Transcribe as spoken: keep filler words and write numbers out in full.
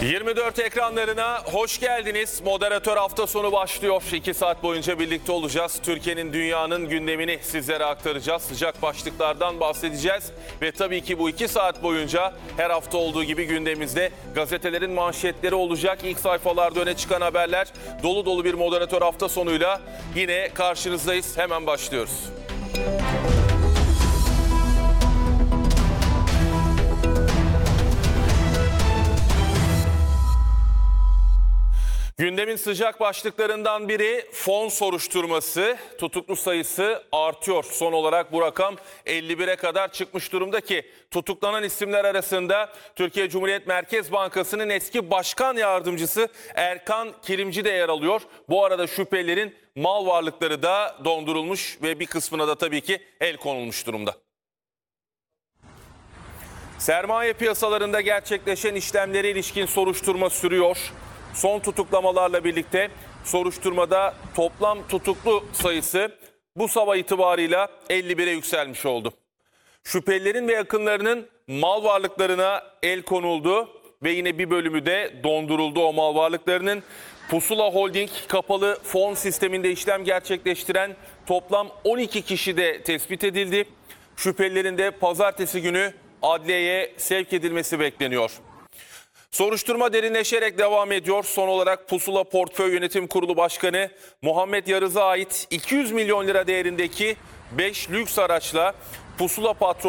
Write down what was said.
yirmi dört ekranlarına hoş geldiniz. Moderatör hafta sonu başlıyor. iki saat boyunca birlikte olacağız. Türkiye'nin, dünyanın gündemini sizlere aktaracağız. Sıcak başlıklardan bahsedeceğiz. Ve tabii ki bu iki saat boyunca her hafta olduğu gibi gündemimizde gazetelerin manşetleri olacak. İlk sayfalarda öne çıkan haberler, dolu dolu bir moderatör hafta sonuyla yine karşınızdayız. Hemen başlıyoruz. Gündemin sıcak başlıklarından biri fon soruşturması. Tutuklu sayısı artıyor. Son olarak bu rakam elli bire kadar çıkmış durumda ki tutuklanan isimler arasında Türkiye Cumhuriyet Merkez Bankası'nın eski başkan yardımcısı Erkan Kilimci de yer alıyor. Bu arada şüphelilerin mal varlıkları da dondurulmuş ve bir kısmına da tabii ki el konulmuş durumda. Sermaye piyasalarında gerçekleşen işlemlere ilişkin soruşturma sürüyor. Son tutuklamalarla birlikte soruşturmada toplam tutuklu sayısı bu sabah itibarıyla elli bire yükselmiş oldu. Şüphelilerin ve yakınlarının mal varlıklarına el konuldu ve yine bir bölümü de donduruldu o mal varlıklarının. Pusula Holding kapalı fon sisteminde işlem gerçekleştiren toplam on iki kişi de tespit edildi. Şüphelilerin de pazartesi günü adliyeye sevk edilmesi bekleniyor. Soruşturma derinleşerek devam ediyor. Son olarak Pusula Portföy Yönetim Kurulu Başkanı Muhammed Yarız'a ait iki yüz milyon lira değerindeki beş lüks araçla Pusula patronu